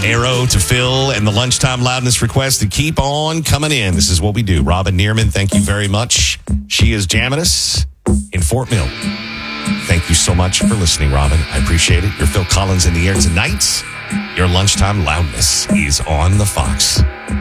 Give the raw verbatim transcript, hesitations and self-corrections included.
arrow to Phil and the lunchtime loudness request to keep on coming in. This is what we do. Robin Neerman, thank you very much. She is jamming us in Fort Mill. Thank you so much for listening, Robin. I appreciate it. You're Phil Collins in the air tonight. Your lunchtime loudness is on the Fox.